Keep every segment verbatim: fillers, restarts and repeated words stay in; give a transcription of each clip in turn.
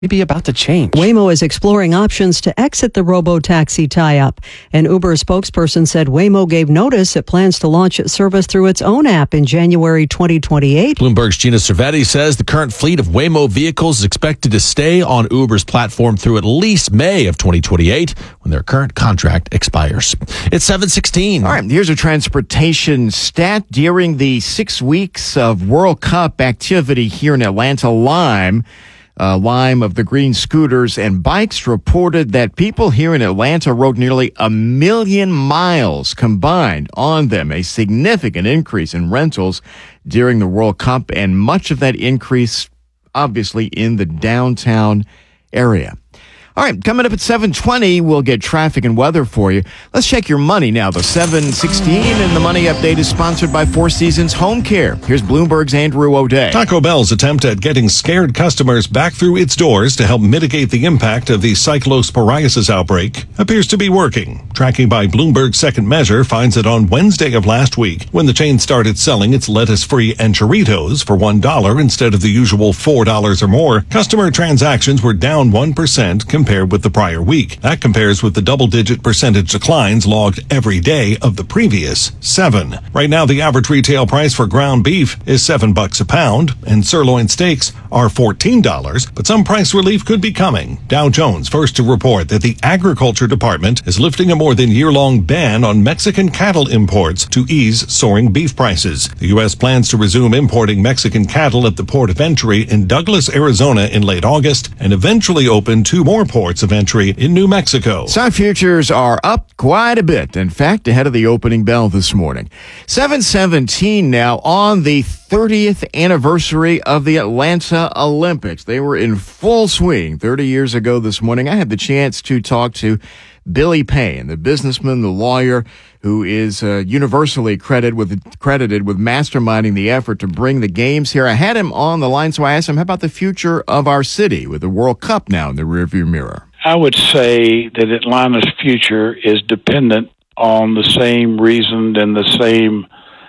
be about to change. Waymo is exploring options to exit the robo-taxi tie-up. An Uber spokesperson said Waymo gave notice it plans to launch its service through its own app in January twenty twenty-eight. Bloomberg's Gina Cervetti says the current fleet of Waymo vehicles is expected to stay on Uber's platform through at least May of twenty twenty-eight when their current contract expires. It's seven sixteen. All right, here's a transportation stat. During the six weeks of World Cup activity here in Atlanta, Lime, Uh, Lime of the green scooters and bikes reported that people here in Atlanta rode nearly a million miles combined on them, a significant increase in rentals during the World Cup, and much of that increase obviously in the downtown area. All right, coming up at seven twenty, we'll get traffic and weather for you. Let's check your money now. The seven sixteen and the Money Update is sponsored by Four Seasons Home Care. Here's Bloomberg's Andrew O'Day. Taco Bell's attempt at getting scared customers back through its doors to help mitigate the impact of the cyclosporiasis outbreak appears to be working. Tracking by Bloomberg's Second Measure finds that on Wednesday of last week, when the chain started selling its lettuce-free enchiritos for one dollar instead of the usual four dollars or more, customer transactions were down one percent compared with the prior week. That compares with the double-digit percentage declines logged every day of the previous seven. Right now, the average retail price for ground beef is seven bucks a pound, and sirloin steaks are fourteen dollars, but some price relief could be coming. Dow Jones first to report that the Agriculture Department is lifting a more than year-long ban on Mexican cattle imports to ease soaring beef prices. The U S plans to resume importing Mexican cattle at the port of entry in Douglas, Arizona in late August, and eventually open two more ports of entry in New Mexico. Stock futures are up quite a bit. In fact, ahead of the opening bell this morning. seven seventeen now on the thirtieth anniversary of the Atlanta Olympics. They were in full swing thirty years ago this morning. I had the chance to talk to Billy Payne, the businessman, the lawyer, who is uh, universally credited with credited with masterminding the effort to bring the games here. I had him on the line, so I asked him, how about the future of our city with the World Cup now in the rearview mirror? I would say that Atlanta's future is dependent on the same reasons and the same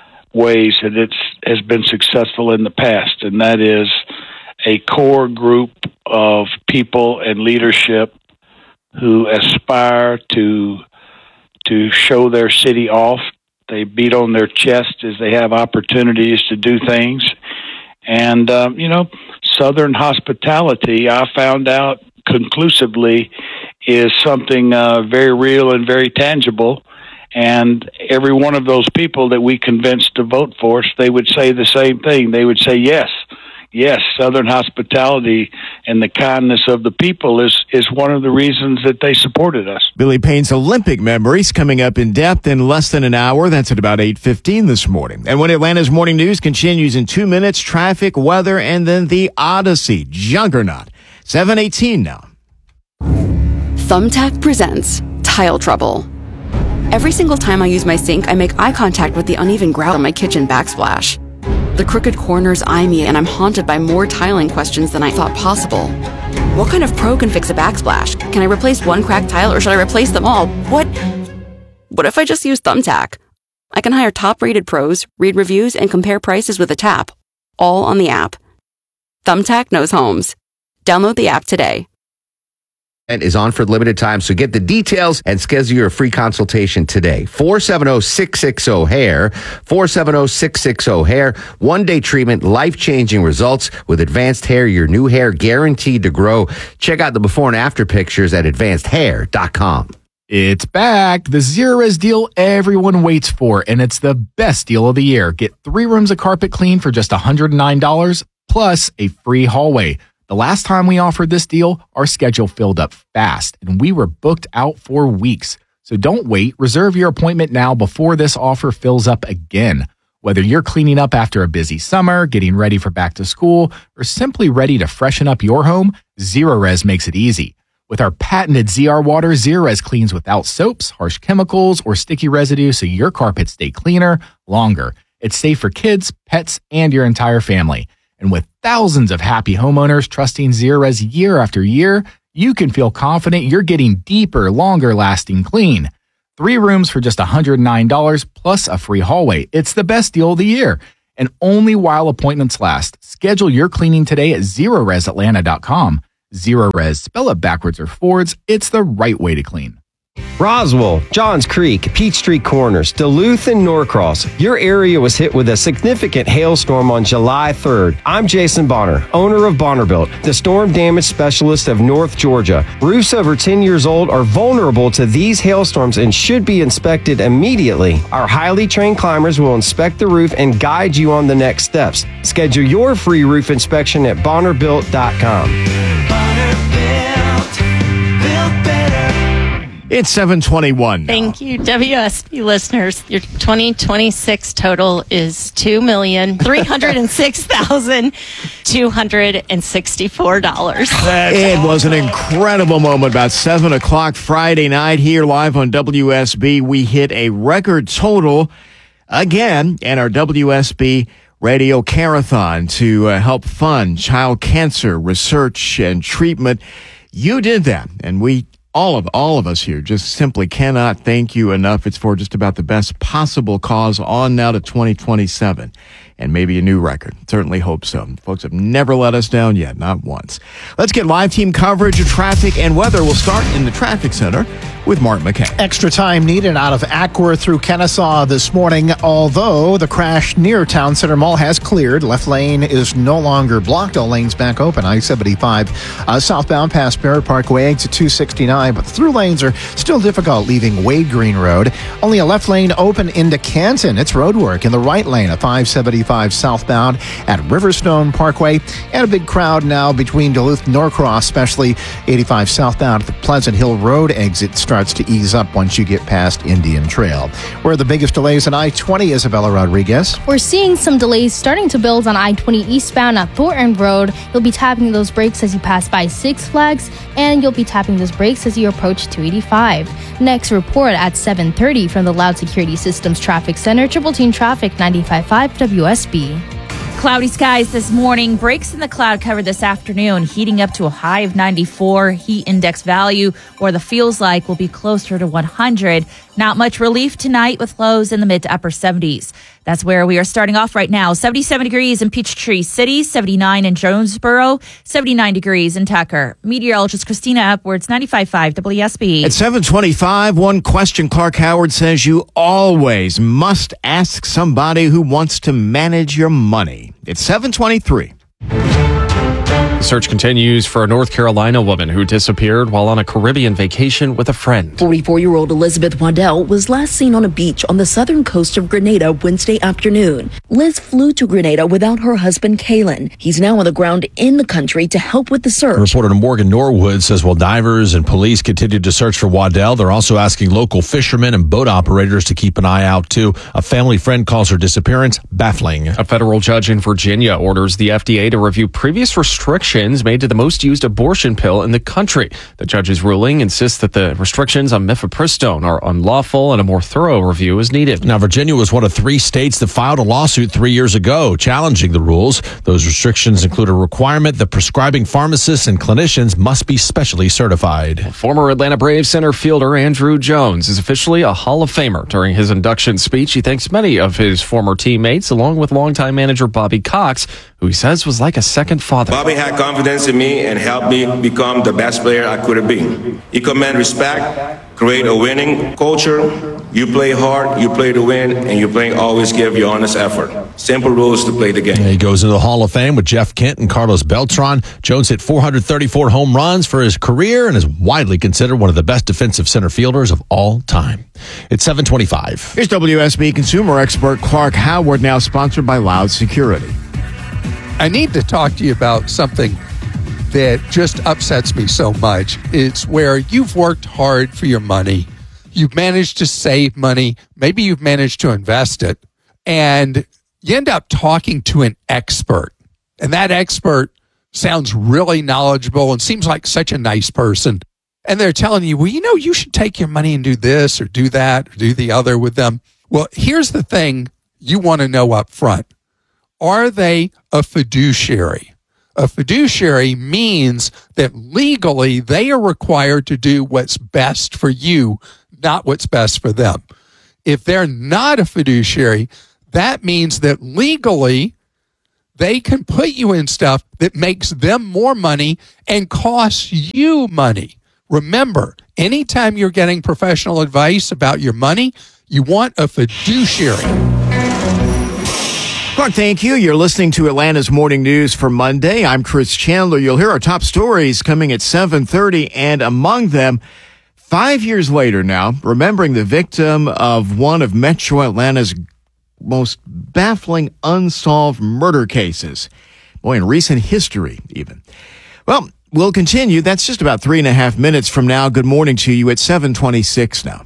ways that it has been successful in the past, and that is a core group of people and leadership who aspire to to show their city off. They beat on their chest as they have opportunities to do things. And, um, you know, Southern hospitality, I found out conclusively, is something uh, very real and very tangible. And every one of those people that we convinced to vote for us, they would say the same thing. They would say, yes, yes, Southern hospitality and the kindness of the people is, is one of the reasons that they supported us. Billy Payne's Olympic memories coming up in depth in less than an hour. That's at about eight fifteen this morning. And when Atlanta's Morning News continues in two minutes, traffic, weather, and then the Odyssey juggernaut. seven eighteen now. Thumbtack presents Tile Trouble. Every single time I use my sink, I make eye contact with the uneven grout on my kitchen backsplash. The crooked corners eye me, and I'm haunted by more tiling questions than I thought possible. What kind of pro can fix a backsplash? Can I replace one cracked tile, or should I replace them all? What? What if I just use Thumbtack? I can hire top-rated pros, read reviews, and compare prices with a tap, all on the app. Thumbtack knows homes. Download the app today. Is on for limited time, so get the details and schedule your free consultation today. four seven zero, six six zero, hair, four seven zero, six six zero, hair. One-day treatment, life-changing results with Advanced Hair, your new hair guaranteed to grow. Check out the before and after pictures at advanced hair dot com. It's back, the Zerorez deal everyone waits for, and it's the best deal of the year. Get three rooms of carpet clean for just one hundred nine dollars, plus a free hallway. The last time we offered this deal, our schedule filled up fast, and we were booked out for weeks. So don't wait. Reserve your appointment now before this offer fills up again. Whether you're cleaning up after a busy summer, getting ready for back to school, or simply ready to freshen up your home, Zerorez makes it easy. With our patented Z R water, Zerorez cleans without soaps, harsh chemicals, or sticky residue, so your carpets stay cleaner longer. It's safe for kids, pets, and your entire family. And with thousands of happy homeowners trusting Zerorez year after year, you can feel confident you're getting deeper, longer-lasting clean. Three rooms for just one hundred nine dollars plus a free hallway. It's the best deal of the year. And only while appointments last. Schedule your cleaning today at Zerorez Atlanta dot com. Zerorez. Spell it backwards or forwards. It's the right way to clean. Roswell, Johns Creek, Peachtree Corners, Duluth, and Norcross. Your area was hit with a significant hailstorm on July third. I'm Jason Bonner, owner of Bonner Built, the storm damage specialist of North Georgia. Roofs over ten years old are vulnerable to these hailstorms and should be inspected immediately. Our highly trained climbers will inspect the roof and guide you on the next steps. Schedule your free roof inspection at bonner built dot com. It's seven twenty-one. Thank you, W S B listeners. Your twenty twenty-six total is two million three hundred six thousand two hundred sixty-four dollars. It was an incredible moment about seven o'clock Friday night here live on W S B. We hit a record total again in our W S B Radio Carathon to uh, help fund child cancer research and treatment. You did that, and we All of all of us here just simply cannot thank you enough. It's for just about the best possible cause. On now to twenty twenty-seven and maybe a new record. Certainly hope so. Folks have never let us down yet, not once. Let's get live team coverage of traffic and weather. We'll start in the traffic center with Mark McKay. Extra time needed out of Ackworth through Kennesaw this morning, although the crash near Town Center Mall has cleared. Left lane is no longer blocked. All lanes back open. I seventy-five uh, southbound past Barrett Parkway, exit two sixty-nine, but the through lanes are still difficult leaving Wade Green Road. Only a left lane open into Canton. It's road work in the right lane of five seventy-five southbound at Riverstone Parkway, and a big crowd now between Duluth and Norcross, especially eighty-five southbound at the Pleasant Hill Road exit starts to ease up once you get past Indian Trail. Where the biggest delays on I twenty, Isabella Rodriguez. We're seeing some delays starting to build on I twenty eastbound at Thornton Road. You'll be tapping those brakes as you pass by Six Flags, and you'll be tapping those brakes as you approach two eighty-five. Next report at seven thirty from the Loud Security Systems Traffic Center, Triple Team Traffic ninety-five point five W S B. Cloudy skies this morning, breaks in the cloud cover this afternoon, heating up to a high of ninety-four. Heat index value, or the feels like, will be closer to one hundred. Not much relief tonight with lows in the mid to upper seventies. That's where we are starting off right now. seventy-seven degrees in Peachtree City, seventy-nine in Jonesboro, seventy-nine degrees in Tucker. Meteorologist Christina Upwards, ninety-five point five W S B. At seven twenty-five, one question Clark Howard says you always must ask somebody who wants to manage your money. It's seven twenty-three. The search continues for a North Carolina woman who disappeared while on a Caribbean vacation with a friend. forty-four-year-old Elizabeth Waddell was last seen on a beach on the southern coast of Grenada Wednesday afternoon. Liz flew to Grenada without her husband, Kalen. He's now on the ground in the country to help with the search. Reporter Morgan Norwood says while divers and police continue to search for Waddell, they're also asking local fishermen and boat operators to keep an eye out, too. A family friend calls her disappearance baffling. A federal judge in Virginia orders the F D A to review previous restrictions made to the most used abortion pill in the country. The judge's ruling insists that the restrictions on mifepristone are unlawful and a more thorough review is needed. Now, Virginia was one of three states that filed a lawsuit three years ago challenging the rules. Those restrictions include a requirement that prescribing pharmacists and clinicians must be specially certified. Former Atlanta Braves center fielder Andruw Jones is officially a Hall of Famer. During his induction speech, he thanks many of his former teammates, along with longtime manager Bobby Cox, who he says was like a second father. Bobby had confidence in me and helped me become the best player I could have been. He commanded respect, create a winning culture. You play hard, you play to win, and you play always give your honest effort. Simple rules to play the game. He goes into the Hall of Fame with Jeff Kent and Carlos Beltran. Jones hit four hundred thirty-four home runs for his career and is widely considered one of the best defensive center fielders of all time. It's seven twenty-five. Here's W S B consumer expert Clark Howard, now sponsored by Loud Security. I need to talk to you about something that just upsets me so much. It's where you've worked hard for your money. You've managed to save money. Maybe you've managed to invest it. And you end up talking to an expert. And that expert sounds really knowledgeable and seems like such a nice person. And they're telling you, well, you know, you should take your money and do this or do that or do the other with them. Well, here's the thing you want to know up front. Are they a fiduciary? A fiduciary means that legally they are required to do what's best for you, not what's best for them. If they're not a fiduciary, that means that legally they can put you in stuff that makes them more money and costs you money. Remember, anytime you're getting professional advice about your money, you want a fiduciary. Clark, thank you. You're listening to Atlanta's Morning News for Monday. I'm Chris Chandler. You'll hear our top stories coming at seven thirty, and among them, five years later now, remembering the victim of one of Metro Atlanta's most baffling unsolved murder cases. Boy, in recent history, even. Well, we'll continue. That's just about three and a half minutes from now. Good morning to you at seven twenty-six now.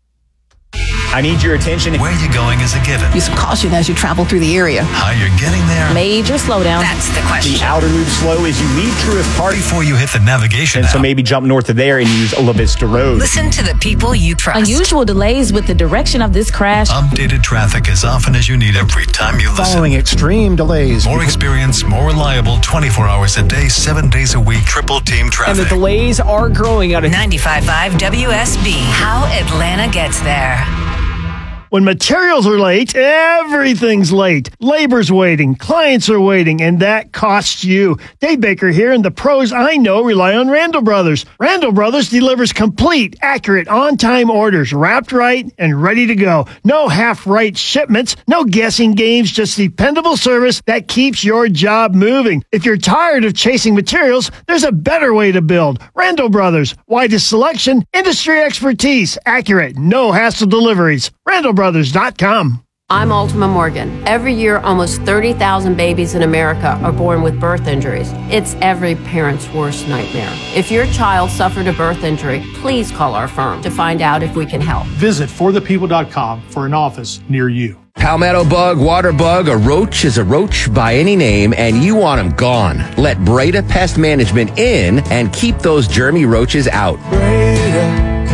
I need your attention. Where you're going is a given. Use caution as you travel through the area. How you're getting there. Major slowdown. That's the question. The outer loop slow as you leave Truist Park. Before you hit the navigation And app. so maybe jump north of there and use La Vista Road. Listen to the people you trust. Unusual delays with the direction of this crash. Updated traffic as often as you need every time you listen. Following extreme delays. More experience, more reliable, twenty-four hours a day, seven days a week, triple team traffic. And the delays are growing out of ninety-five point five W S B. How Atlanta gets there. When materials are late, everything's late. Labor's waiting, clients are waiting, and that costs you. Dave Baker here, and the pros I know rely on Randall Brothers. Randall Brothers delivers complete, accurate, on-time orders, wrapped right and ready to go. No half-right shipments, no guessing games, just dependable service that keeps your job moving. If you're tired of chasing materials, there's a better way to build. Randall Brothers, widest selection, industry expertise, accurate, no hassle deliveries. Randall Brothers. Brothers dot com. I'm Ultima Morgan. Every year, almost thirty thousand babies in America are born with birth injuries. It's every parent's worst nightmare. If your child suffered a birth injury, please call our firm to find out if we can help. Visit for the people dot com for an office near you. Palmetto bug, water bug, a roach is a roach by any name, and you want them gone. Let Breda Pest Management in and keep those germy roaches out. Breda,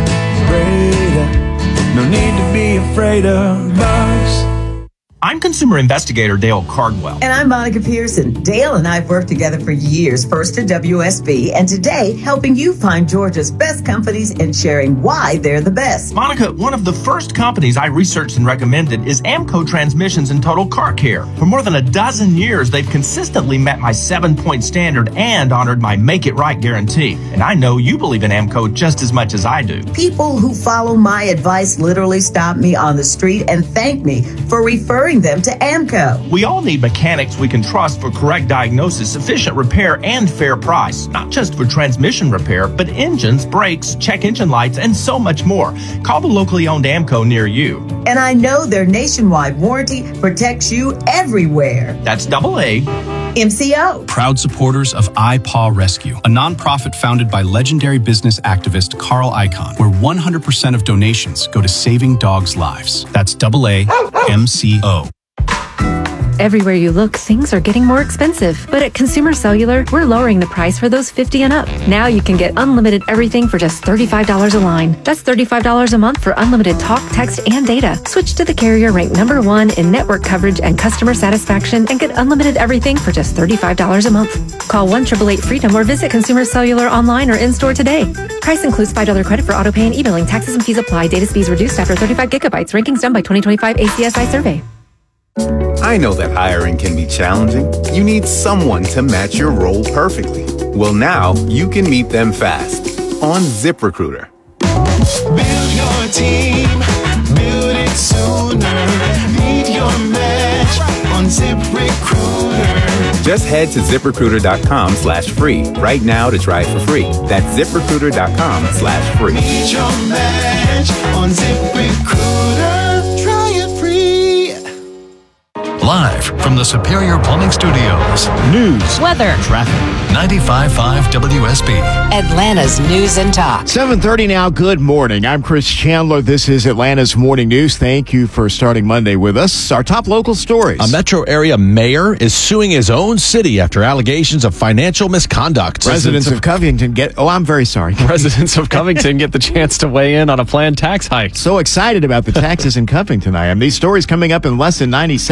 Breda. No need to be afraid of bugs. I'm consumer investigator Dale Cardwell. And I'm Monica Pearson. Dale and I have worked together for years, first at W S B, and today helping you find Georgia's best companies and sharing why they're the best. Monica, one of the first companies I researched and recommended is Amco Transmissions and Total Car Care. For more than a dozen years, they've consistently met my seven-point standard and honored my Make It Right guarantee. And I know you believe in Amco just as much as I do. People who follow my advice literally stop me on the street and thank me for referring them to Amco. We all need mechanics we can trust for correct diagnosis, efficient repair, and fair price. Not just for transmission repair, but engines, brakes, check engine lights, and so much more. Call the locally owned Amco near you. And I know their nationwide warranty protects you everywhere. That's double A. M C O. Proud supporters of iPaw Rescue, a nonprofit founded by legendary business activist Carl Icahn, where one hundred percent of donations go to saving dogs' lives. That's double A M C O. Everywhere you look, things are getting more expensive. But at Consumer Cellular, we're lowering the price for those fifty and up. Now you can get unlimited everything for just thirty-five dollars a line. That's thirty-five dollars a month for unlimited talk, text, and data. Switch to the carrier ranked number one in network coverage and customer satisfaction and get unlimited everything for just thirty-five dollars a month. Call one eight eight eight freedom or visit Consumer Cellular online or in-store today. Price includes five dollars credit for auto pay and e-billing. Taxes and fees apply. Data speeds reduced after thirty-five gigabytes. Rankings done by twenty twenty-five A C S I survey. I know that hiring can be challenging. You need someone to match your role perfectly. Well, now you can meet them fast on ZipRecruiter. Build your team, build it sooner. Meet your match on ZipRecruiter. Just head to ZipRecruiter.com slash free right now to try it for free. That's ZipRecruiter.com slash free. Meet your match on ZipRecruiter. Try it free. Live from the Superior Plumbing Studios. News, weather, traffic. ninety-five point five W S B. Atlanta's News and Talk. seven thirty now. Good morning. I'm Chris Chandler. This is Atlanta's Morning News. Thank you for starting Monday with us. Our top local stories. A metro area mayor is suing his own city after allegations of financial misconduct. Residents of Covington get, oh, I'm very sorry. Residents of Covington get the chance to weigh in on a planned tax hike. So excited about the taxes in Covington I am. These stories coming up in less than ninety seconds. First,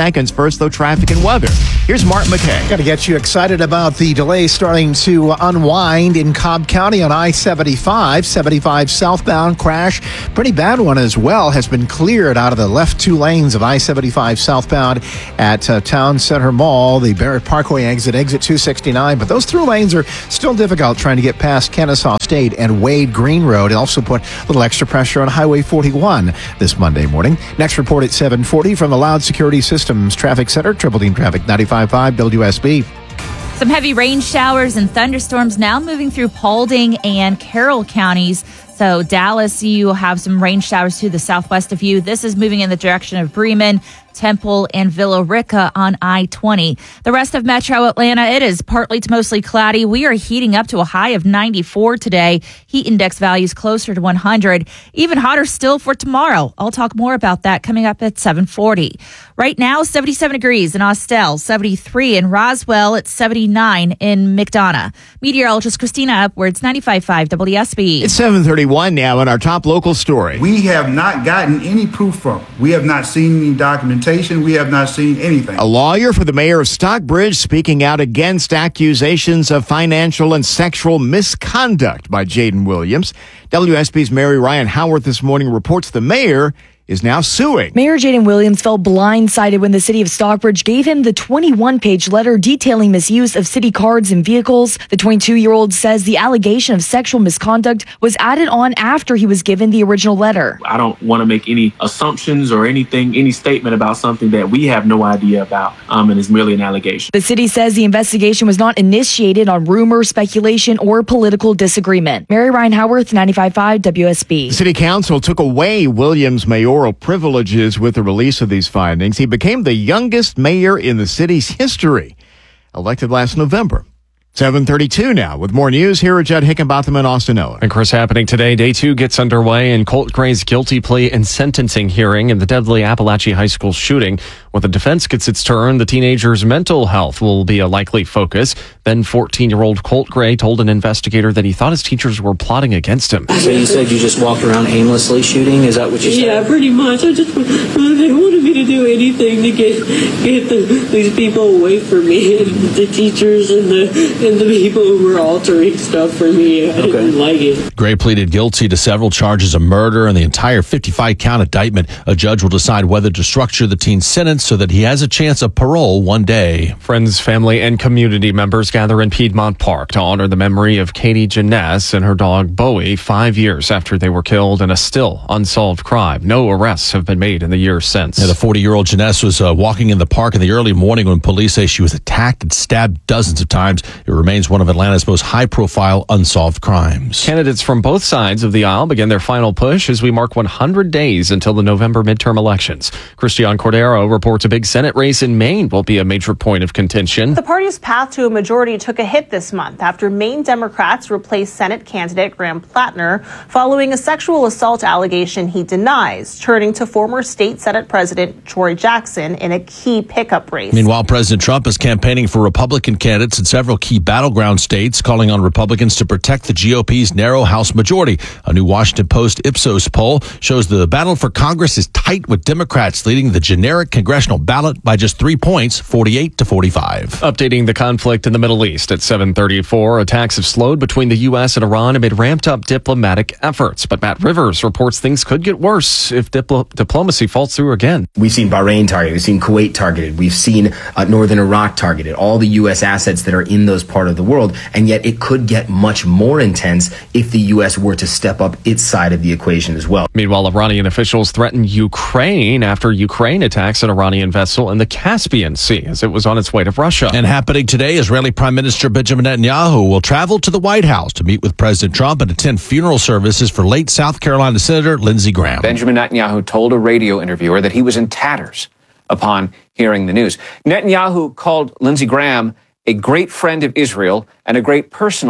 First, though, traffic and weather. Here's Mark McKay. Got to get you excited about the delay starting to unwind in Cobb County on I seventy-five. seventy-five southbound crash. Pretty bad one as well. Has been cleared out of the left two lanes of I seventy-five southbound at uh, Town Center Mall. The Barrett Parkway exit, exit two sixty-nine. But those through lanes are still difficult trying to get past Kennesaw State and Wade Green Road. It also put a little extra pressure on Highway forty-one this Monday morning. Next report at seven forty from the Loud Security Systems Traffic Center. Triple Dean Traffic ninety-five point five W S B. Some heavy rain showers and thunderstorms now moving through Paulding and Carroll counties. So Dallas, you have some rain showers to the southwest of you. This is moving in the direction of Bremen, Temple, and Villa Rica on I twenty. The rest of Metro Atlanta, it is partly to mostly cloudy. We are heating up to a high of ninety-four today. Heat index values closer to one hundred. Even hotter still for tomorrow. I'll talk more about that coming up at seven forty. Right now, seventy-seven degrees in Austell, seventy-three in Roswell, it's seventy-nine in McDonough. Meteorologist Christina Upwards, ninety-five point five W S B. It's seven thirty-one now in our top local story. We have not gotten any proof from. We have not seen any documentation. We have not seen anything. A lawyer for the mayor of Stockbridge speaking out against accusations of financial and sexual misconduct by Jaden Williams. W S B's Mary Ryan Howard this morning reports the mayor is now suing. Mayor Jaden Williams felt blindsided when the city of Stockbridge gave him the twenty-one page letter detailing misuse of city cards and vehicles. The twenty-two-year-old says the allegation of sexual misconduct was added on after he was given the original letter. I don't want to make any assumptions or anything, any statement about something that we have no idea about, um, and is merely an allegation. The city says the investigation was not initiated on rumor, speculation, or political disagreement. Mary Ryan Howarth, ninety-five point five W S B. The city council took away Williams' mayoral privileges with the release of these findings. He became the youngest mayor in the city's history, elected last November. seven thirty-two now. With more news, here are Judd Hickenbotham and Austin Owen. And Chris, happening today, day two gets underway in Colt Gray's guilty plea and sentencing hearing in the deadly Appalachia High School shooting. When the defense gets its turn, the teenager's mental health will be a likely focus. Then fourteen-year-old Colt Gray told an investigator that he thought his teachers were plotting against him. So you said you just walked around aimlessly shooting? Is that what you said? Yeah, pretty much. I just they wanted me to do anything to get get the, these people away from me, and the teachers and the and the people who were altering stuff for me. I okay. didn't like it. Gray pleaded guilty to several charges of murder and the entire fifty-five count indictment. A judge will decide whether to structure the teen's sentence so that he has a chance of parole one day. Friends, family, and community members gather in Piedmont Park to honor the memory of Katie Janess and her dog Bowie five years after they were killed in a still unsolved crime. No arrests have been made in the years since. Yeah, the forty-year-old Janess was uh, walking in the park in the early morning when police say she was attacked and stabbed dozens of times. It remains one of Atlanta's most high-profile unsolved crimes. Candidates from both sides of the aisle begin their final push as we mark one hundred days until the November midterm elections. Christian Cordero reports a big Senate race in Maine will be a major point of contention. The party's path to a majority took a hit this month after Maine Democrats replaced Senate candidate Graham Plattner following a sexual assault allegation he denies, turning to former state Senate President Troy Jackson in a key pickup race. Meanwhile, President Trump is campaigning for Republican candidates in several key battleground states, calling on Republicans to protect the G O P's narrow House majority. A new Washington Post Ipsos poll shows the battle for Congress is tight, with Democrats leading the generic congressional ballot by just three points, forty-eight to forty-five. Updating the conflict in the Middle East at seven thirty-four, attacks have slowed between the U S and Iran amid ramped-up diplomatic efforts. But Matt Rivers reports things could get worse if diplo- diplomacy falls through again. We've seen Bahrain targeted. We've seen Kuwait targeted. We've seen uh, northern Iraq targeted. All the U S assets that are in those part of the world. And yet it could get much more intense if the U S were to step up its side of the equation as well. Meanwhile, Iranian officials threaten Ukraine after Ukraine attacks an Iranian vessel in the Caspian Sea as it was on its way to Russia. And happening today, Israeli Prime Minister Benjamin Netanyahu will travel to the White House to meet with President Trump and attend funeral services for late South Carolina Senator Lindsey Graham. Benjamin Netanyahu told a radio interviewer that he was in tatters upon hearing the news. Netanyahu called Lindsey Graham a great friend of Israel and a great personal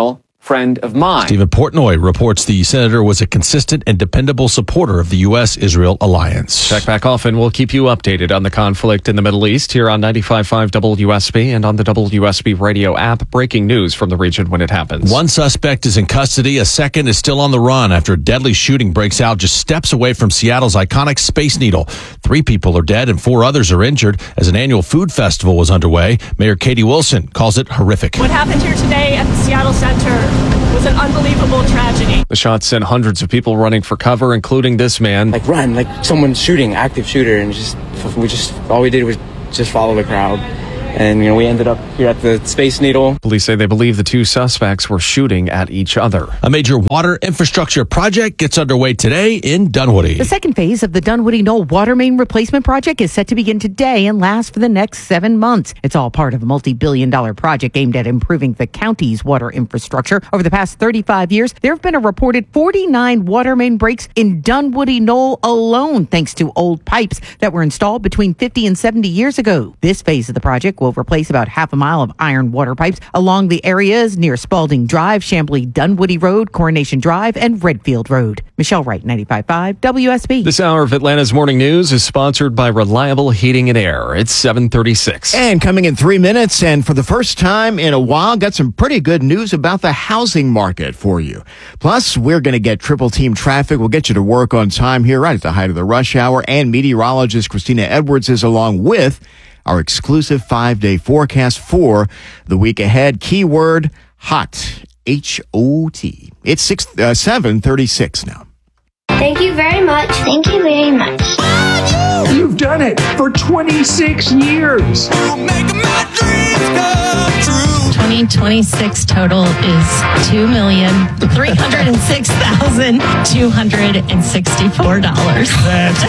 friend of mine. Stephen Portnoy reports the senator was a consistent and dependable supporter of the U S Israel alliance. Check back often. We'll keep you updated on the conflict in the Middle East here on ninety-five point five W S B and on the W S B radio app. Breaking news from the region when it happens. One suspect is in custody. A second is still on the run after a deadly shooting breaks out just steps away from Seattle's iconic Space Needle. Three people are dead and four others are injured as an annual food festival was underway. Mayor Katie Wilson calls it horrific. What happened here today at the Seattle Center was an unbelievable tragedy. The shots sent hundreds of people running for cover, including this man. Like run, like someone's shooting, active shooter, and just we just all we did was just follow the crowd. And, you know, we ended up here at the Space Needle. Police say they believe the two suspects were shooting at each other. A major water infrastructure project gets underway today in Dunwoody. The second phase of the Dunwoody Knoll water main replacement project is set to begin today and last for the next seven months. It's all part of a multi-billion dollar project aimed at improving the county's water infrastructure. Over the past thirty-five years, there have been a reported forty-nine water main breaks in Dunwoody Knoll alone, thanks to old pipes that were installed between fifty and seventy years ago. This phase of the project will replace about half a mile of iron water pipes along the areas near Spalding Drive, Chamblee Dunwoody Road, Coronation Drive, and Redfield Road. Michelle Wright, ninety-five point five W S B. This hour of Atlanta's Morning News is sponsored by Reliable Heating and Air. It's seven thirty-six. And coming in three minutes, and for the first time in a while, got some pretty good news about the housing market for you. Plus, we're going to get triple team traffic. We'll get you to work on time here right at the height of the rush hour. And meteorologist Christina Edwards is along with our exclusive five-day forecast for the week ahead. Keyword hot, H O T. It's six, uh, seven thirty-six now. Thank you very much. Thank you very much. You've done it for twenty-six years. twenty twenty-six total is two million three hundred six thousand two hundred sixty-four dollars.